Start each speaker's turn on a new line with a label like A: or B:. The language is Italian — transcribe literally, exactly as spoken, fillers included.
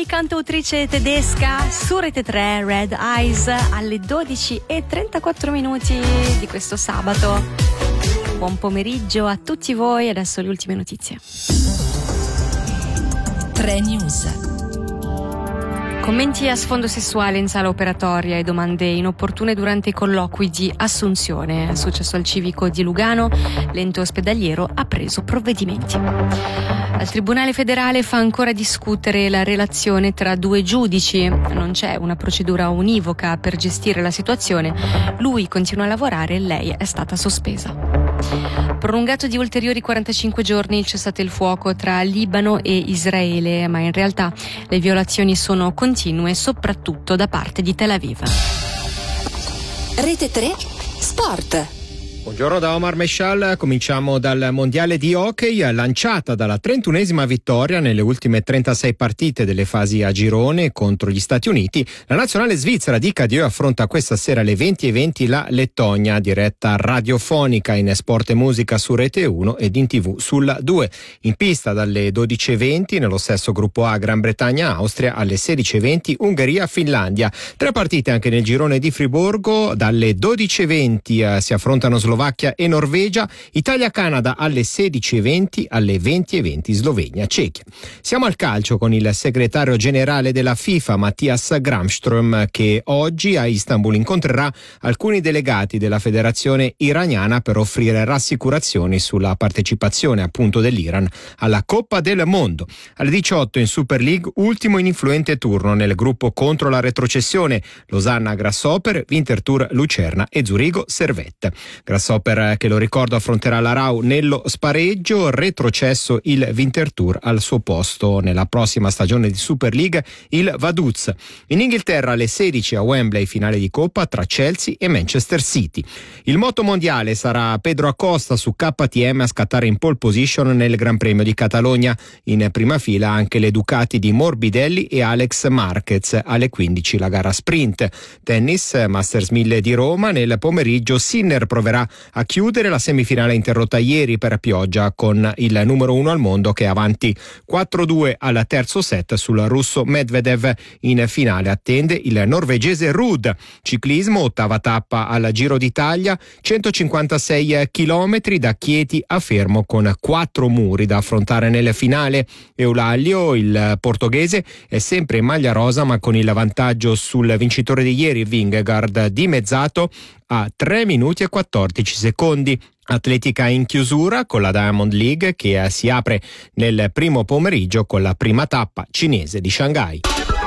A: Lei, cantautrice tedesca, su Rete tre, Red Eyes, alle dodici e trentaquattro minuti di questo sabato. Buon pomeriggio a tutti voi, adesso le ultime notizie.
B: tre News.
A: Commenti a sfondo sessuale in sala operatoria e domande inopportune durante i colloqui di assunzione. È successo al civico di Lugano, l'ente ospedaliero ha preso provvedimenti. Al Tribunale federale fa ancora discutere la relazione tra due giudici. Non c'è una procedura univoca per gestire la situazione. Lui continua a lavorare e lei è stata sospesa. Prolungato di ulteriori quarantacinque giorni il cessate il fuoco tra Libano e Israele, ma in realtà le violazioni sono continue, soprattutto da parte di Tel Aviv.
B: Rete tre Sport.
C: Buongiorno da Omar Meshal, cominciamo dal mondiale di hockey. Lanciata dalla trentunesima vittoria nelle ultime trentasei partite delle fasi a girone contro gli Stati Uniti, la nazionale svizzera di Cadieux affronta questa sera alle venti e venti la Lettonia, diretta radiofonica in Sport e Musica su Rete uno ed in tv sulla due. In pista dalle dodici e venti nello stesso gruppo A Gran Bretagna-Austria, alle sedici e venti Ungheria-Finlandia. Tre partite anche nel girone di Friburgo, dalle dodici e venti eh, si affrontano Slovacchia e Norvegia, Italia-Canada alle sedici e venti, alle venti e venti Slovenia-Cechia. Siamo al calcio con il segretario generale della FIFA Mattias Gramström, che oggi a Istanbul incontrerà alcuni delegati della federazione iraniana per offrire rassicurazioni sulla partecipazione appunto dell'Iran alla Coppa del Mondo. Alle diciotto in Super League, ultimo in influente turno nel gruppo contro la retrocessione, Losanna Grasshopper, Winterthur Lucerna e Zurigo Servette. Grasshopper, che lo ricordo affronterà l'Arau nello spareggio, retrocesso il Winterthur, al suo posto nella prossima stagione di Super League il Vaduz. In Inghilterra alle sedici a Wembley finale di Coppa tra Chelsea e Manchester City. Il moto mondiale sarà Pedro Acosta su K T M a scattare in pole position nel Gran Premio di Catalogna. In prima fila anche le Ducati di Morbidelli e Alex Marquez. Alle quindici la gara sprint. Tennis, Masters mille di Roma, nel pomeriggio Sinner proverà a chiudere la semifinale interrotta ieri per pioggia con il numero uno al mondo che è avanti quattro due al terzo set sul russo Medvedev. In finale attende il norvegese Ruud. Ciclismo, ottava tappa al Giro d'Italia, centocinquantasei chilometri da Chieti a Fermo con quattro muri da affrontare nel finale. Eulaglio, il portoghese, è sempre in maglia rosa ma con il vantaggio sul vincitore di ieri Vingegaard, dimezzato a tre minuti e quattordici secondi. Atletica in chiusura con la Diamond League che si apre nel primo pomeriggio con la prima tappa cinese di Shanghai.